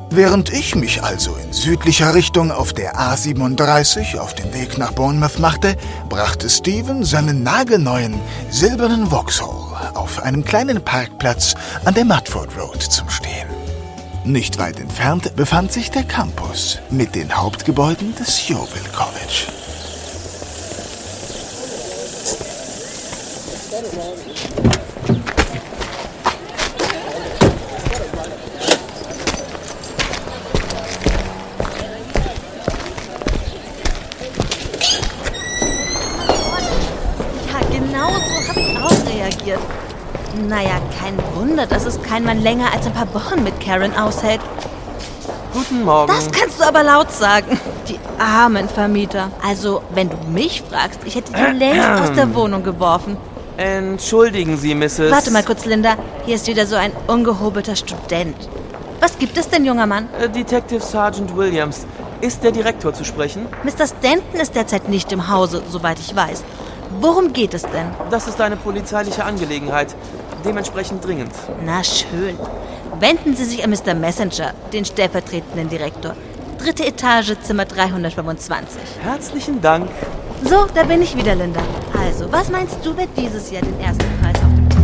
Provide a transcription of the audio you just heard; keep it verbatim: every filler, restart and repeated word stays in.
Während ich mich also in südlicher Richtung auf der A siebenunddreißig auf den Weg nach Bournemouth machte, brachte Steven seinen nagelneuen silbernen Vauxhall auf einem kleinen Parkplatz an der Mudford Road zum Stehen. Nicht weit entfernt befand sich der Campus mit den Hauptgebäuden des Yeovil College. Naja, kein Wunder, dass es kein Mann länger als ein paar Wochen mit Karen aushält. Guten Morgen. Das kannst du aber laut sagen. Die armen Vermieter. Also, wenn du mich fragst, ich hätte die längst aus der Wohnung geworfen. Entschuldigen Sie, Misses Warte mal kurz, Linda. Hier ist wieder so ein ungehobelter Student. Was gibt es denn, junger Mann? Äh, Detective Sergeant Williams. Ist der Direktor zu sprechen? Mister Stanton ist derzeit nicht im Hause, soweit ich weiß. Worum geht es denn? Das ist eine polizeiliche Angelegenheit. Dementsprechend dringend. Na schön. Wenden Sie sich an Mister Messenger, den stellvertretenden Direktor. Dritte Etage, Zimmer dreihundertfünfundzwanzig. Herzlichen Dank. So, da bin ich wieder, Linda. Also, was meinst du, wer dieses Jahr den ersten